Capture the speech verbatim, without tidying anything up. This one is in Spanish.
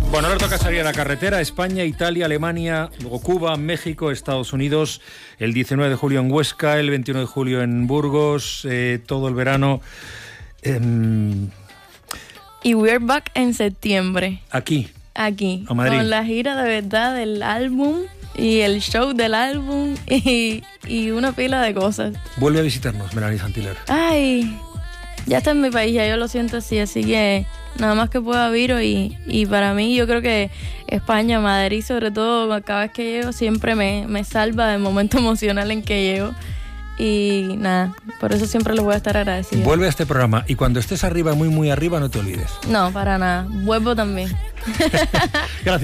Bueno, ahora toca salir a la carretera. España, Italia, Alemania, luego Cuba, México, Estados Unidos. El diecinueve de julio en Huesca, el veintiuno de julio en Burgos, eh, todo el verano. Eh, y we're back en septiembre. Aquí. Aquí. A Madrid. Con la gira de verdad del álbum y el show del álbum y, y una pila de cosas. Vuelve a visitarnos, Melanie Saint-Hilaire. Ay, ya está en mi país, ya yo lo siento así, así que nada más que pueda viro y, y para mí yo creo que España, Madrid sobre todo, cada vez que llego siempre me, me salva del momento emocional en que llego y nada, por eso siempre les voy a estar agradecida. Vuelve a este programa y cuando estés arriba, muy muy arriba, no te olvides. No, para nada, vuelvo también. Gracias.